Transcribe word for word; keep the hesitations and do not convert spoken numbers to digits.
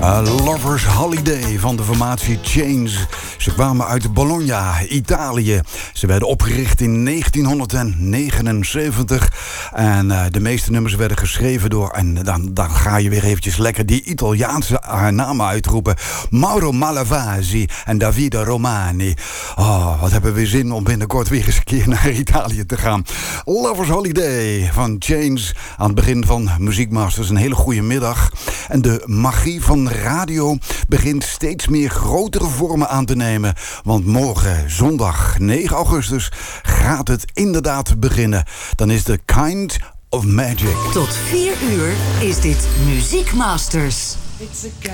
Uh, Lovers Holiday van de formatie Chains. Ze kwamen uit Bologna, Italië. Ze werden opgericht in negentienhonderdnegenenzeventig. En uh, de meeste nummers werden geschreven door... en dan, dan ga je weer eventjes lekker die Italiaanse uh, namen uitroepen. Mauro Malavasi en Davide Romani. Oh, wat hebben we zin om binnenkort weer eens een keer naar Italië te gaan. Lovers Holiday van Chains. Aan het begin van Muziekmasters een hele goede middag. En de magie van radio begint steeds meer grotere vormen aan te nemen. Want morgen, zondag negen augustus, gaat het inderdaad beginnen. Dan is de Kind of Magic. Tot vier uur is dit Muziekmasters.